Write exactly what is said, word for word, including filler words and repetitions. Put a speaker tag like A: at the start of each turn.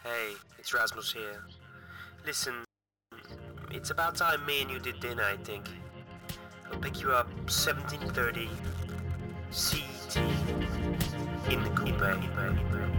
A: Hey, it's Rasmus here. Listen, it's about time me and you did dinner, I think. I'll pick you up seventeen thirty C T in the coupe.